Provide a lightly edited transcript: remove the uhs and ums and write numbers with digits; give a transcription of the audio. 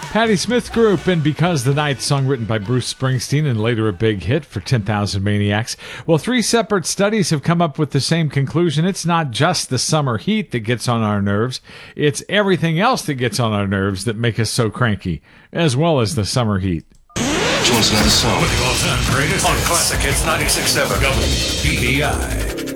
Patti Smith Group and Because the Night, song written by Bruce Springsteen and later a big hit for 10,000 Maniacs. Well, 3 separate studies have come up with the same conclusion. It's not just the summer heat that gets on our nerves. It's everything else that gets on our nerves that make us so cranky, as well as the summer heat. Jones another song. With the all-time greatest on Classic Hits 96.7 WBBI.